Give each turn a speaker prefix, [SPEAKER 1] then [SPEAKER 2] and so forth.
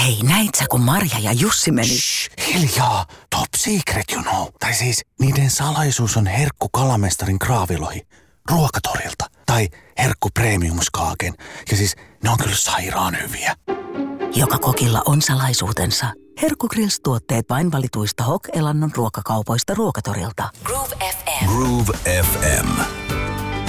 [SPEAKER 1] Hei, näit sä, kun Marja ja Jussi meni?
[SPEAKER 2] Shh, hiljaa. Top secret, you know. Tai siis, niiden salaisuus on herkku kalamestarin kraavilohi ruokatorilta. Tai herkku premiumskaaken. Ja siis, ne on kyllä sairaan hyviä.
[SPEAKER 1] Joka kokilla on salaisuutensa. Herkku Grills-tuotteet vain valituista Hok-Elannon ruokakaupoista ruokatorilta.
[SPEAKER 3] Groove FM.